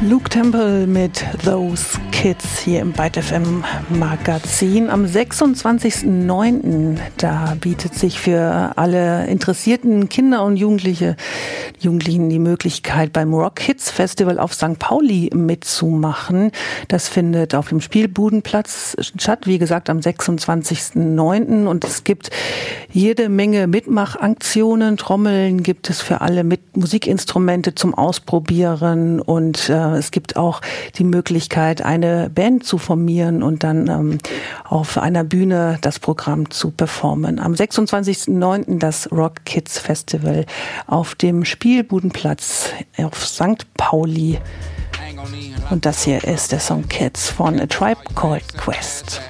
Luke Temple mit Those Kids hier im Byte FM Magazin. Am 26.09. da bietet sich für alle interessierten Kinder und Jugendlichen die Möglichkeit, beim Rock Hits Festival auf St. Pauli mitzumachen. Das findet auf dem Spielbudenplatz statt, wie gesagt, am 26.09. Und es gibt jede Menge Mitmachaktionen. Trommeln gibt es für alle, mit Musikinstrumente zum Ausprobieren, und es gibt auch die Möglichkeit, eine Band zu formieren und dann auf einer Bühne das Programm zu performen. Am 26.09. das Rock Kids Festival auf dem Spielbudenplatz auf St. Pauli. Und das hier ist der Song Kids von A Tribe Called Quest.